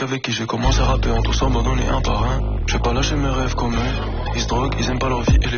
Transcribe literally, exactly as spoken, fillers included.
avec qui j'ai commencé à rapper en tous en donner un par un. Je vais pas lâcher mes rêves comme eux. Ils se droguent, ils aiment pas leur vie et les